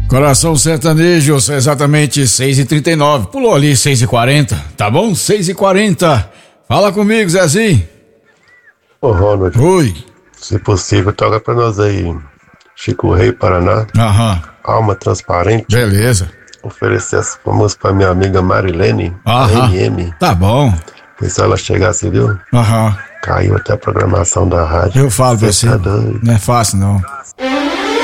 Coração Sertanejo, exatamente 6h39. Pulou ali 6h40, tá bom? 6h40. Fala comigo, Zezinho. Ô Ronald. Oi. Se possível, toca pra nós aí Chico Rei, Paraná. Aham. Alma Transparente. Beleza. Oferecer essa música pra minha amiga Marilene. Aham. MM. Tá bom. E se ela chegasse, viu? Aham. Caiu até a programação da rádio. Eu falo pra você. Tá doido. Não é fácil, não.